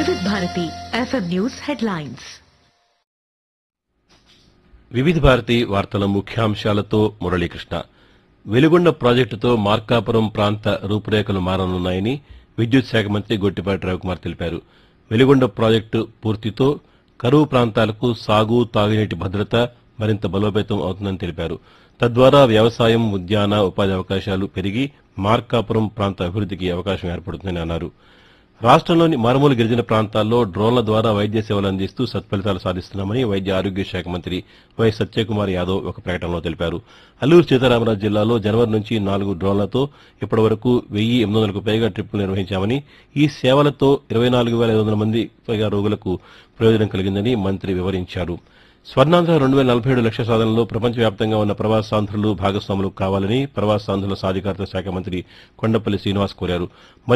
Vividh Bharati FM news headlines. వివిధ భారతి వార్తల ముఖ్యాంశాలతో మురళీకృష్ణ. వెలుగొండ ప్రాజెక్టుతో మార్కాపురం ప్రాంత రూపురేఖలు మారనున్నాయని విద్యుత్ శాఖ మంత్రి గొట్టిపాటి రవికుమార్ తెలిపారు. వెలుగొండ ప్రాజెక్టు పూర్తితో కరువు ప్రాంతాలకు సాగు, తాగునీటి భద్రత మరింత బలోపేతం అవుతుందని తెలిపారు. తద్వారా వ్యవసాయం, ఉద్యాన, ఉపాధి అవకాశాలు పెరిగి మార్కాపురం ప్రాంత అభివృద్దికి అవకాశం ఏర్పడుతుందని అన్నారు. రాష్టంలోని మారుమూల గిరిజన ప్రాంతాల్లో డ్రోన్ల ద్వారా వైద్య సేవలు అందిస్తూ సత్ఫలితాలు సాధిస్తున్నామని వైద్య ఆరోగ్య శాఖ మంత్రి వై సత్యకుమార్ యాదవ్ ఒక ప్రకటనలో తెలిపారు. అల్లూరు సీతారామరాజు జిల్లాలో జనవరి నుంచి 4 డ్రోన్లతో ఇప్పటి వరకు 1800కు పైగా ట్రిప్పులు నిర్వహించామని, ఈ సేవలతో 24,500 మంది పైగా రోగులకు ప్రయోజనం కలిగిందని మంత్రి వివరించారు. స్వర్ణాంధ్ర 2047 లక్ష్య సాధనలో ప్రపంచవ్యాప్తంగా ఉన్న ప్రవాసాంధ్రులు భాగస్వాములు కావాలని ప్రవాసాంధ్రుల సాధికారత శాఖ మంత్రి కొండపల్లి శ్రీనివాస్ కోరారు.